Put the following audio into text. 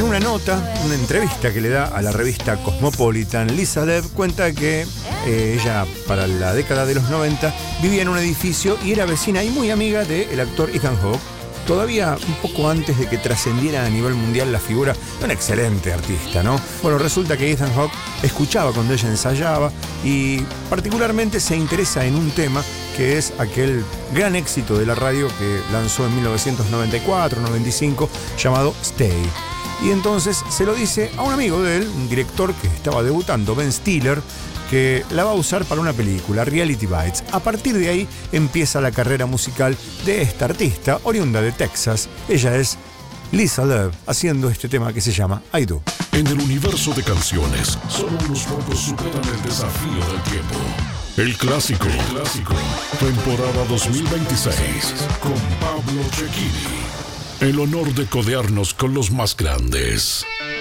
En una nota, una entrevista que le da a la revista Cosmopolitan, Lisa Lev cuenta que ella, para la década de los 90, vivía en un edificio y era vecina y muy amiga del actor Ethan Hawke, todavía un poco antes de que trascendiera a nivel mundial la figura de un excelente artista, ¿no? Bueno, resulta que Ethan Hawke escuchaba cuando ella ensayaba y particularmente se interesa en un tema que es aquel gran éxito de la radio que lanzó en 1994-95 llamado Stay. Y entonces se lo dice a un amigo de él, un director que estaba debutando, Ben Stiller, que la va a usar para una película, Reality Bites. A partir de ahí empieza la carrera musical de esta artista, oriunda de Texas. Ella es Lisa Lev, haciendo este tema que se llama I Do. En el universo de canciones, solo unos pocos superan el desafío del tiempo. El clásico, temporada 2026, con Pablo Cecchini. El honor de codearnos con los más grandes.